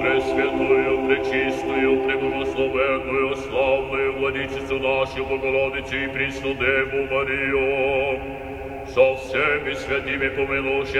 Пресвятую, пречистую, преблагословенную, славную Владычицу нашу Богородицу и Пресну Деву Марию, со всеми святыми помянувши